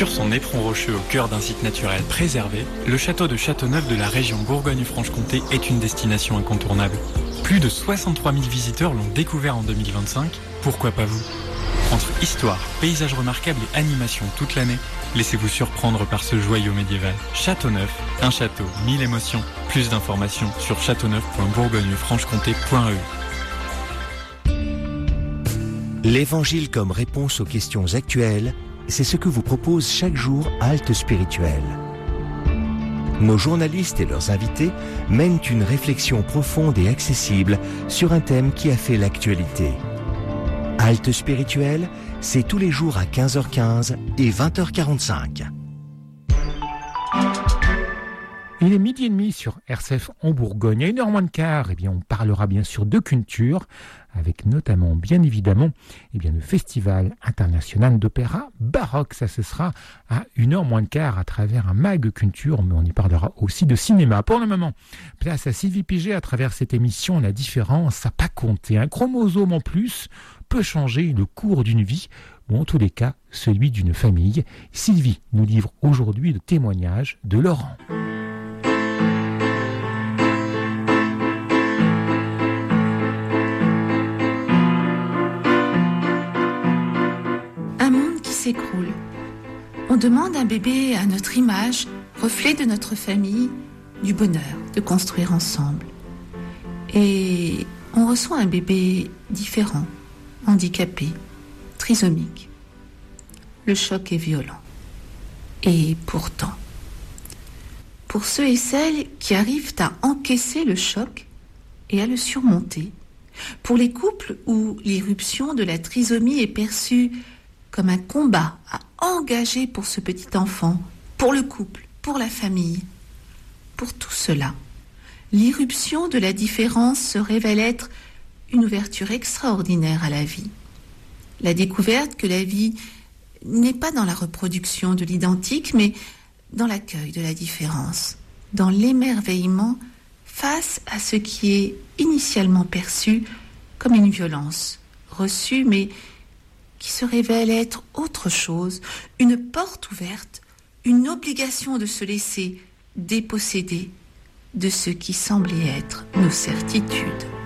Sur son éperon rocheux au cœur d'un site naturel préservé, le château de Châteauneuf de la région Bourgogne-Franche-Comté est une destination incontournable. Plus de 63 000 visiteurs l'ont découvert en 2025, pourquoi pas vous ? Entre histoire, paysages remarquables et animation toute l'année, laissez-vous surprendre par ce joyau médiéval. Châteauneuf, un château, 1000 émotions. Plus d'informations sur châteauneuf.bourgogne-franche-comté.eu. L'Évangile comme réponse aux questions actuelles, c'est ce que vous propose chaque jour Halte Spirituelle. Nos journalistes et leurs invités mènent une réflexion profonde et accessible sur un thème qui a fait l'actualité. Halte Spirituelle, c'est tous les jours à 15h15 et 20h45. Il est 12h30 sur RCF en Bourgogne. À 1h moins le quart, on parlera bien sûr de culture, avec notamment, bien évidemment, le Festival international d'opéra baroque. Ça, ce sera à 1h moins le quart à travers un mag culture, mais on y parlera aussi de cinéma. Pour le moment, place à Sylvie Piget à travers cette émission. La différence n'a pas compté. Un chromosome en plus peut changer le cours d'une vie, ou en tous les cas, celui d'une famille. Sylvie nous livre aujourd'hui le témoignage de Laurent. S'écroule. On demande un bébé à notre image, reflet de notre famille, du bonheur de construire ensemble. Et on reçoit un bébé différent, handicapé, trisomique. Le choc est violent. Et pourtant, pour ceux et celles qui arrivent à encaisser le choc et à le surmonter, pour les couples où l'irruption de la trisomie est perçue comme un combat à engager pour ce petit enfant, pour le couple, pour la famille. Pour tout cela, l'irruption de la différence se révèle être une ouverture extraordinaire à la vie. La découverte que la vie n'est pas dans la reproduction de l'identique, mais dans l'accueil de la différence, dans l'émerveillement face à ce qui est initialement perçu comme une violence, reçue mais qui se révèle être autre chose, une porte ouverte, une obligation de se laisser déposséder de ce qui semblait être nos certitudes.